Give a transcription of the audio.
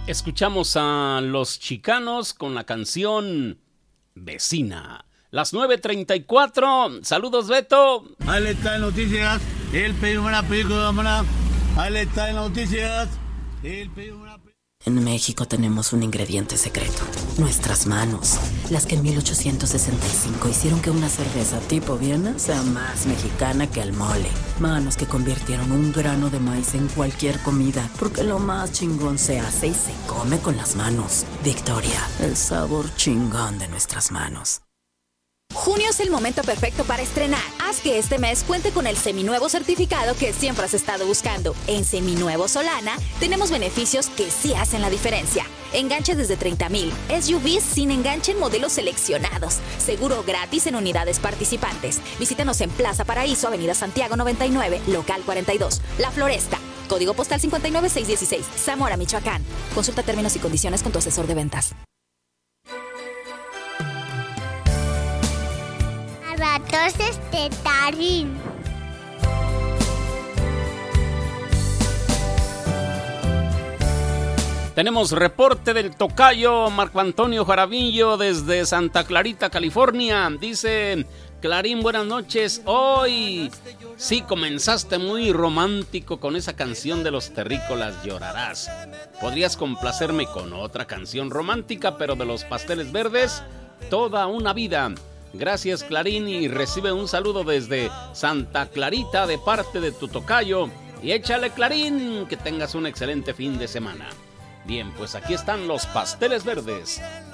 Escuchamos a Los Chicanos con la canción Vecina. Las 9:34. Saludos, Beto. Ahí está en noticias. El película. Ahí está en noticias. El película. En México tenemos un ingrediente secreto, nuestras manos, las que en 1865 hicieron que una cerveza tipo Viena sea más mexicana que el mole. Manos que convirtieron un grano de maíz en cualquier comida, porque lo más chingón se hace y se come con las manos. Victoria, el sabor chingón de nuestras manos. Junio es el momento perfecto para estrenar. Haz que este mes cuente con el seminuevo certificado que siempre has estado buscando. En Seminuevo Solana tenemos beneficios que sí hacen la diferencia. Enganche desde 30,000, SUVs sin enganche en modelos seleccionados, seguro gratis en unidades participantes. Visítanos en Plaza Paraíso, Avenida Santiago 99, local 42, La Floresta. Código postal 59616, Zamora, Michoacán. Consulta términos y condiciones con tu asesor de ventas. Ratos de Tarín. Tenemos reporte del tocayo Marco Antonio Jaramillo desde Santa Clarita, California. Dice: Clarín, buenas noches. Hoy sí comenzaste muy romántico con esa canción de Los Terrícolas, Llorarás. ¿Podrías complacerme con otra canción romántica, pero de Los Pasteles Verdes? Toda una vida. Gracias, Clarín, y recibe un saludo desde Santa Clarita de parte de tu tocayo. Y échale, Clarín, que tengas un excelente fin de semana. Bien, pues aquí están Los Pasteles Verdes.